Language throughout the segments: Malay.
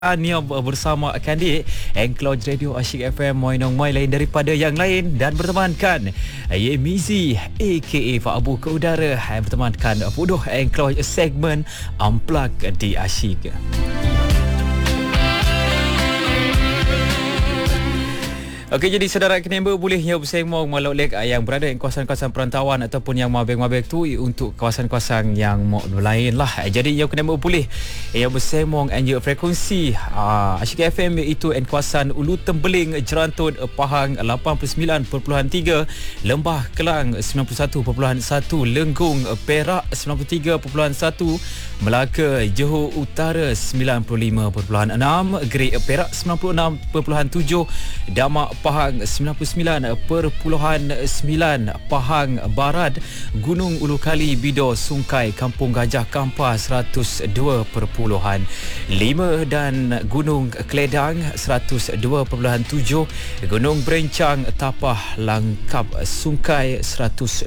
Ania bersama Kandik Encloj Radio Asyik FM Moinong Moi lain daripada yang lain dan bertemankan Mizi aka Pak Abu ke udara bertemankan Puduh Encloj segmen Unplug di Asyik. Okey, jadi saudara Kenember boleh bersembang melalui lek yang berada di kawasan-kawasan perantauan ataupun yang mabek-mabek tu untuk kawasan-kawasan yang lain lah. Jadi yang Kenember boleh bersembang anjur frekuensi Asyik FM iaitu di kawasan Ulu Tembeling, Jerantut, Pahang 89.3, Lembah Kelang 91.1, Lenggong Perak 93.1, Melaka Johor Utara 95.6, Great Perak 96.7, Damak Pahang 99.9, Pahang Barat, Gunung Ulu Kali, Bido, Sungkai, Kampung Gajah Kampar 102.5 dan Gunung Keledang 102.7, Gunung Berencang, Tapah, Langkap, Sungkai 105.1.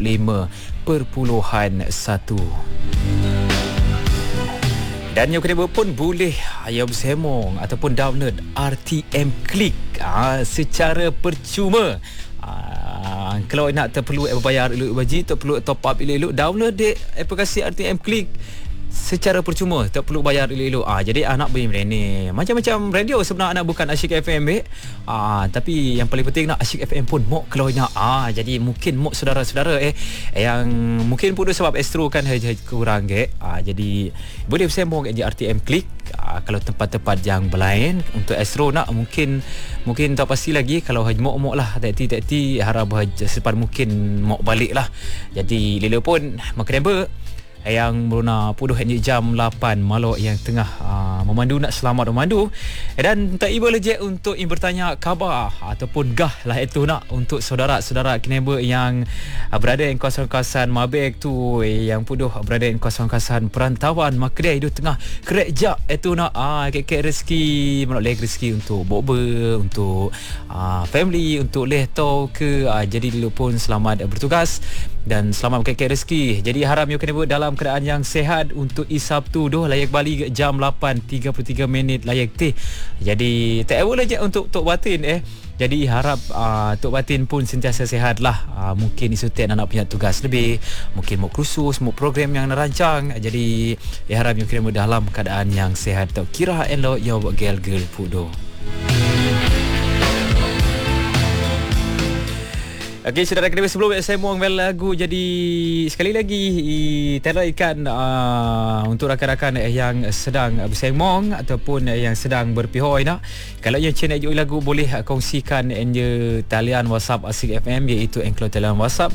Dan yang kedua pun boleh bersembang ataupun download RTM Click secara percuma. Kalau nak perlu bayar elok baji, tak perlu top up elok, download aplikasi RTM Click secara percuma, tak perlu bayar elok-elok. Jadi anak boleh merene macam-macam radio sebenarnya anak bukan Asyik FM tapi yang paling penting nak Asyik FM pun mok kalau nak. Jadi mungkin mok saudara-saudara yang mungkin pun sebab Astro kan kurang jadi boleh bersembang di RTM Click. Kalau tempat-tempat yang berlain untuk Astro nak mungkin tak pasti lagi. Kalau mok lah tak harap secepat mungkin mok balik lah. Jadi lila pun makan yang beruna puduh jam 8 malam yang tengah memandu nak selamat memandu dan tak iba lejek untuk bertanya khabar ataupun gah lah itu nak untuk saudara-saudara Kenember yang berada di kawasan-kawasan mabek tu, yang puduh berada di kawasan-kawasan perantauan, maka dia hidup tengah kerja itu nak kek rezeki menolak rezeki untuk boba, untuk family, untuk leto ke jadi dulu pun selamat bertugas dan selamat kek rezeki. Jadi harap you Kenember dalam keadaan yang sehat untuk Sabtu doh layak balik jam 8.33 layak teh. Jadi tak boleh je untuk Tok Batin Jadi harap Tok Batin pun sentiasa sehat lah. Mungkin isu anak punya tugas lebih, mungkin mau kursus, mau program yang nerancang. Jadi harap you kena dalam keadaan yang sehat. Tak kira elok yo gel-gel pudo. Okey, saudara Kenember, sebelum saya muang lagu, jadi sekali lagi teraikan untuk rakan-rakan yang sedang bersembang ataupun yang sedang berpihak kalau yang channel lagu boleh kongsikan talian WhatsApp Asyik FM iaitu Encloj talian WhatsApp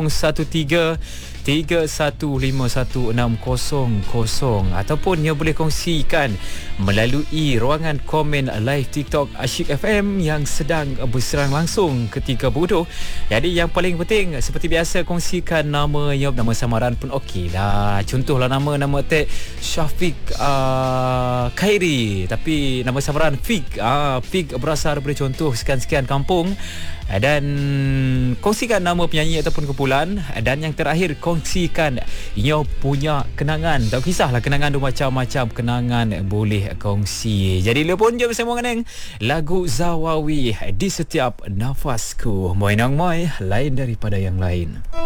013-3151-600 ataupun yang boleh kongsikan melalui ruangan komen live TikTok Asyik FM yang sedang berserang langsung ketika bodoh. Jadi yang paling penting seperti biasa kongsikan nama samaran pun okey lah. Contohlah nama teh Syafiq Khairi tapi nama samaran Fik. Fik berasal daripada contoh sekian-sekian kampung. Dan kongsikan nama penyanyi ataupun kumpulan. Dan yang terakhir kongsikan you punya kenangan. Tak kisahlah kenangan tu macam-macam kenangan boleh kongsi. Jadi lepon je bersama dengan lagu Zawawi di setiap nafasku. Moinang Moi lain daripada yang lain.